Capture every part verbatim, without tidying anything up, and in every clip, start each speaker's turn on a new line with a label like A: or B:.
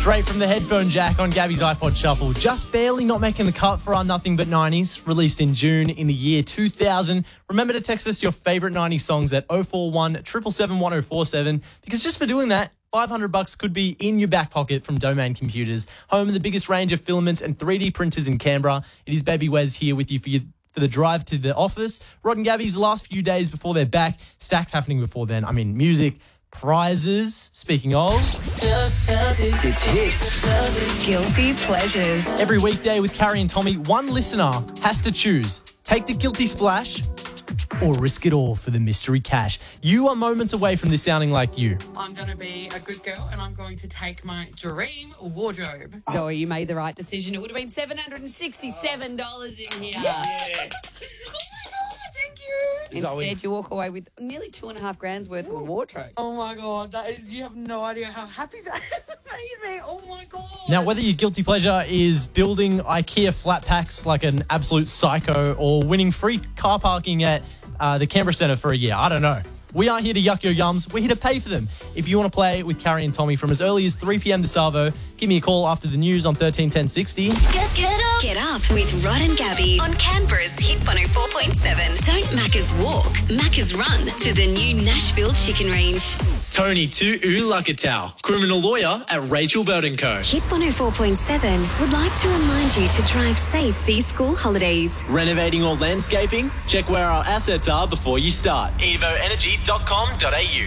A: Straight from the headphone jack on Gabby's iPod Shuffle. Just barely not making the cut for our Nothing But nineties, released in June in the year two thousand. Remember to text us your favourite nineties songs at oh four one, seven seven seven, one oh four seven, because just for doing that, five hundred bucks could be in your back pocket from Domain Computers, home of the biggest range of filaments and three D printers in Canberra. It is Baby Wes here with you for your for the drive to the office. Rod and Gabby's last few days before they're back. Stacks happening before then. I mean, music, prizes. Speaking of,
B: It's hits.
C: Guilty pleasures.
A: every weekday with Carrie and Tommy, one listener has to choose. Take the guilty splash or risk it all for the mystery cash. You are moments away from this sounding like you.
D: I'm going to be a good girl and I'm going to take my dream wardrobe.
E: So you made the right decision. It would have been seven hundred sixty-seven dollars in here.
D: Yes. Oh my God, thank you.
E: Instead, you walk away with nearly two and a half grand's worth of a wardrobe.
D: Oh my God, that is, you have no idea how happy that made me. Oh my God.
A: Now, whether your guilty pleasure is building IKEA flat packs like an absolute psycho or winning free car parking at uh, the Canberra Centre for a year, I don't know. We aren't here to yuck your yums. We're here to pay for them. If you want to play with Carrie and Tommy from as early as three p.m. this Savo, give me a call after the news on thirteen ten sixty.
C: Get, get up. Get up with Rod and Gabby on Canberra's Hit one oh four point seven. Don't Macca's walk, Macca's run to the new Nashville Chicken Range.
F: Tony Tu'u Lakatau, criminal lawyer at Rachel Bird and Co.
C: Hit one oh four point seven would like to remind you to drive safe these school holidays.
F: Renovating or landscaping? Check where our assets are before you start. evo energy dot com dot a u.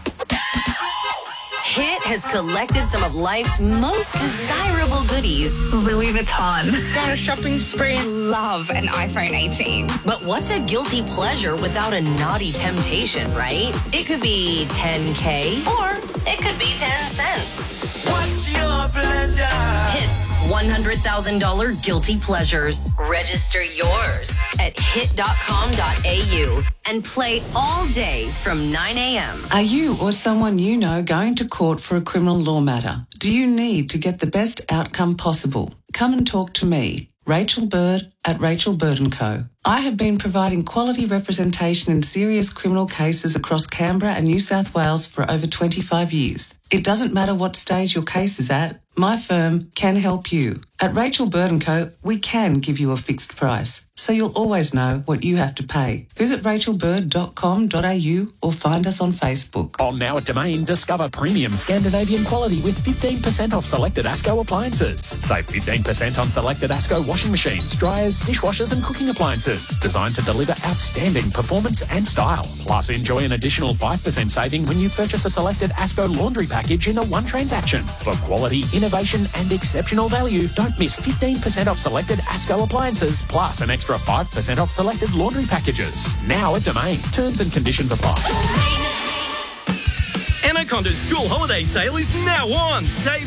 C: Hit has collected some of life's most desirable goodies.
G: Louis Vuitton.
D: Go on a shopping spree.
G: Love an iPhone eighteen.
C: But what's a guilty pleasure without a naughty temptation, right? It could be ten K or it could be ten cents.
F: What's your pleasure?
C: Hit's one hundred thousand dollars Guilty Pleasures. Register yours at hit dot com dot a u and play all day from nine a.m.
H: Are you or someone you know going to court for a criminal law matter? Do you need to get the best outcome possible? Come and talk to me, Rachel Bird at Rachel Bird and Co. I have been providing quality representation in serious criminal cases across Canberra and New South Wales for over twenty-five years. It doesn't matter what stage your case is at, my firm can help you. At Rachel Bird and Co, we can give you a fixed price, so you'll always know what you have to pay. Visit rachel bird dot com dot a u or find us on Facebook.
I: On now at Domain, discover premium Scandinavian quality with fifteen percent off selected ASCO appliances. Save fifteen percent on selected ASCO washing machines, dryers, dishwashers and cooking appliances. Designed to deliver outstanding performance and style. Plus, enjoy an additional five percent saving when you purchase a selected ASCO laundry package in a one transaction. For quality, innovation and exceptional value, don't miss fifteen percent off selected ASCO appliances, plus an extra five percent off selected laundry packages. Now at Domain. Terms and conditions apply.
F: Anaconda's school holiday sale is now on. Save